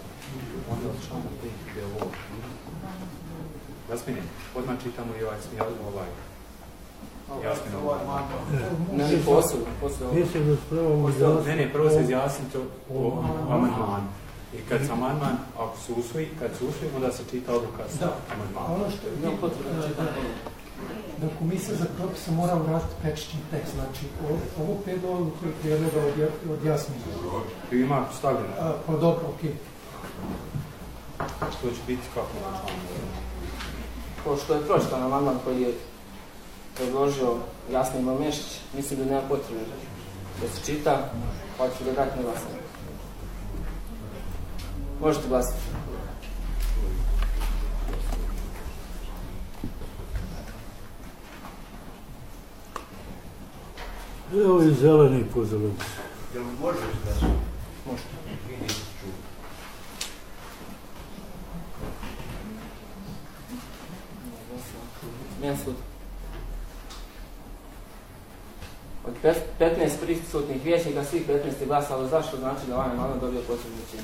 Onda od člana 5 gdje ovo Jasmine, odmah čitamo i ovaj Jasmine Ne, posebno. Ne, prvo se izjasnite o amandmanu. I kad se amandman, ako se usvoji, onda se čita odluka sa amandmanom. Ono što je da komisija za propise mora uraditi prečišćen tekst, znači ovo predlogu koji prijedloga odjasniti. Ima stavljeno? Pa dobro, okej. To će biti kako način? Pošto je pročitan amandman koji je predložio Jasmin Malmešić, mislim da nema potrebe da se čita, pa ću da dati na glasanje. Možete glasiti. Evo i zeleni pozdrav. Jel možeš da se? Možete. Mijan sud. Od 15 prisutnih vijećnika, svih 15 je glasalo za, što znači da ovaj amandman dobio potrebnu većinu.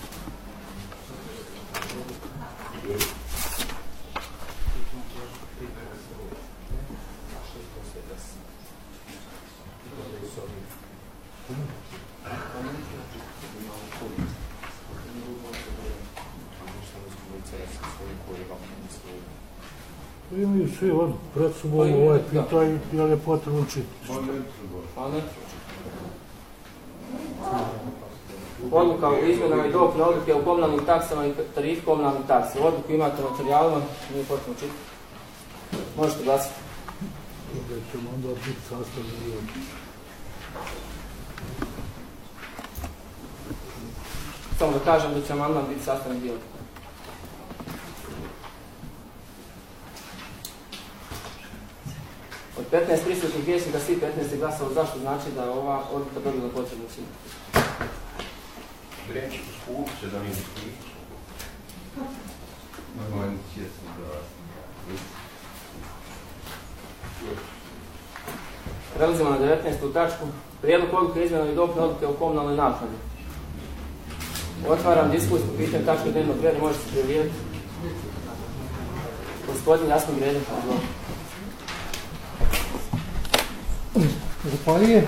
Imaju svi pred sobom ovaj pitanje, je li potrebno čitati? Odluka o izmjenama i dopuni odluke o komunalnim taksama i tarifi komunalnih taksi. Odluku imate u materijalima, nije potrebno čitati. Možete glasiti. Da ćemo onda biti sastavni dio. Samo da kažem da će amandman biti sastavni dio. Od 15 prisutnih vijećnika, svi 15 je glasalo zašto znači da je ova odluka dobila potrebnu većinu. Reći uopće da mi ne sliči. Normalno često da... Prelazimo na 19. tačku. Prijedlog odluke izmjena i dopune odluke o komunalnoj naknadi. Otvaram diskusiju po pitanju tačke dnevnog reda, možete se prijaviti. Gospodin Jasmin Greden, izvolite. Zahvaljujem.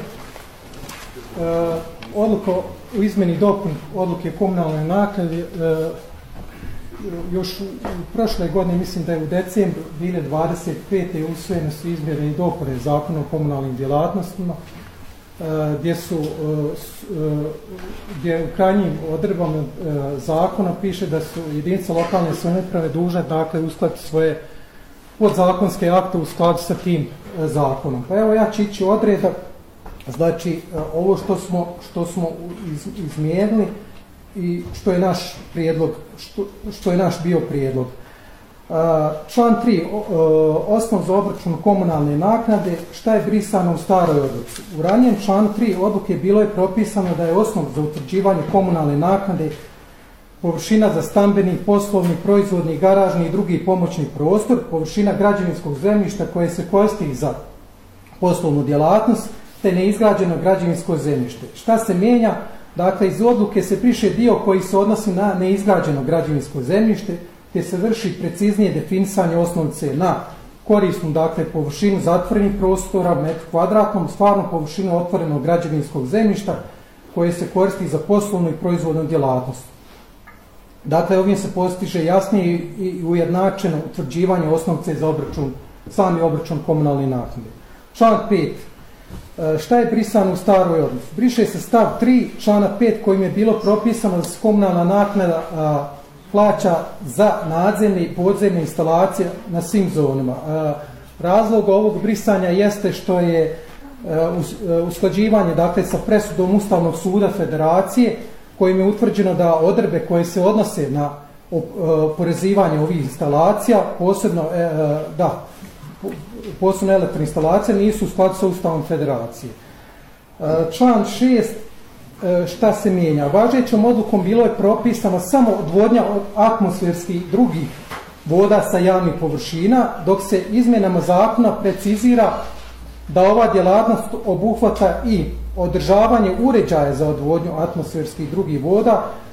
Odluka o izmjeni i dopuni odluke komunalne naknade još u prošle godine, mislim da je u decembru 2025. usvojene su izmjene i dopune Zakona o komunalnim djelatnostima, gdje u krajnjim odredbama zakona piše da su jedinice lokalne samouprave dužne uskladiti svoje podzakonske akte u skladu sa tim zakonom. Pa evo ja ću ići odredak, znači ovo što smo izmijenili i što je naš prijedlog, što je naš bio prijedlog. Član 3, osnov za obračun komunalne naknade, šta je brisano u staroj odluci? U ranijem članu 3 odluke bilo je propisano da je osnov za utvrđivanje komunalne naknade površina za stambeni, poslovni, proizvodni, garažni i drugi pomoćni prostor, površina građevinskog zemljišta koje se koristi za poslovnu djelatnost, te neizgrađeno građevinsko zemljište. Šta se mijenja? Dakle, iz odluke se briše dio koji se odnosi na neizgrađeno građevinsko zemljište, te se vrši preciznije definisanje osnovice na korisnu, dakle, površinu zatvorenih prostora, metru kvadratnom, stvarnu površinu otvorenog građevinskog zemljišta koje se koristi za poslovnu i proizvodnu djelatnost. Dakle, ovim se postiže jasnije i ujednačeno utvrđivanje osnovice za sami obračun komunalne naknade. Član 5. Šta je brisano u staroj odluci? Briše se stav 3 člana 5 kojim je bilo propisano da se komunalna naknada plaća za nadzemne i podzemne instalacije na svim zonama. Razlog ovog brisanja jeste što je usklađivanje, dakle, sa presudom Ustavnog suda Federacije, kojim je utvrđeno da odredbe koje se odnose na oporezivanje ovih instalacija, posebno elektroinstalacije, nisu u skladu sa Ustavom Federacije. Član 6, šta se mijenja? Važećom odlukom bilo je propisano samo odvodnja od atmosferskih drugih voda sa javnih površina, dok se izmjenama zakona precizira da ova djelatnost obuhvata i održavanje uređaja za odvodnju atmosferskih drugih voda